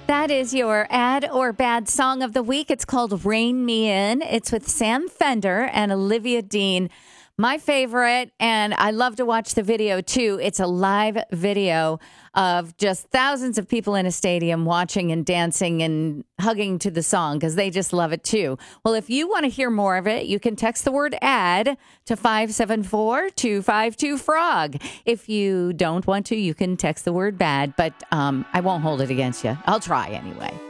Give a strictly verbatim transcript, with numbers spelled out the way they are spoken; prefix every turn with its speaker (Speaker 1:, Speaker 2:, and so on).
Speaker 1: That is your ad or bad song of the week. It's called Rain Me In. It's with Sam Fender and Olivia Dean. My favorite, and I love to watch the video too. It's a live video of just thousands of people in a stadium watching and dancing and hugging to the song because they just love it too. Well, if you want to hear more of it, you can text the word ad to five seven four, two five two, frog. If you don't want to, you can text the word bad, but um, I won't hold it against you. I'll try anyway.